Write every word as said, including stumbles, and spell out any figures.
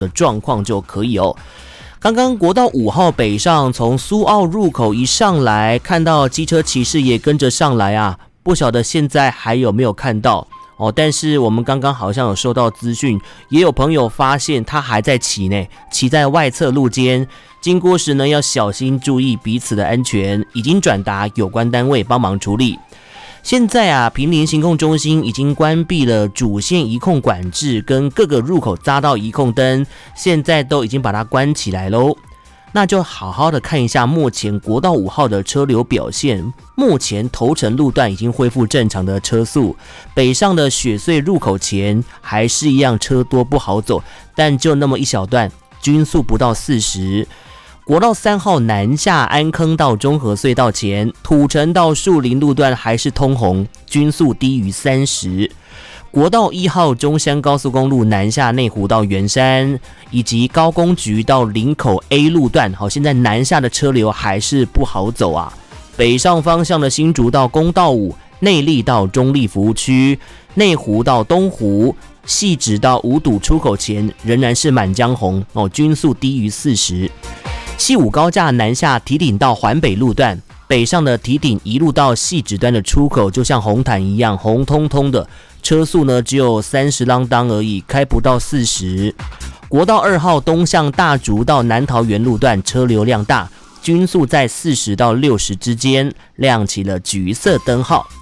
的状况就可以哦。刚刚国道五号北上，从苏澳入口一上来，看到机车骑士也跟着上来啊，不晓得现在还有没有看到哦。但是我们刚刚好像有收到资讯，也有朋友发现他还在骑呢，骑在外侧路肩，经过时呢要小心注意彼此的安全，已经转达有关单位帮忙处理。现在啊，坪林行控中心已经关闭了主线移控管制跟各个入口匝道移控灯，现在都已经把它关起来咯。那就好好的看一下目前国道五号的车流表现。目前头城路段已经恢复正常的车速，北上的雪隧入口前还是一样车多不好走，但就那么一小段，均速不到四十。国道三号南下安坑到中和隧道前，土城到树林路段还是通红，均速低于三十。国道一号中山高速公路南下内湖到圆山，以及高工局到林口 A 路段，好，现在南下的车流还是不好走啊。北上方向的新竹到公道五，内壢到中壢服务区，内湖到东湖，汐止到五堵出口前仍然是满江红哦，均速低于四十。西武高架南下堤顶到环北路段，北上的堤顶一路到汐止端的出口，就像红毯一样红彤彤的，车速呢只有三十啷当而已，开不到四十。国道二号东向大竹到南桃园路段车流量大，均速在四十到六十之间，亮起了橘色灯号。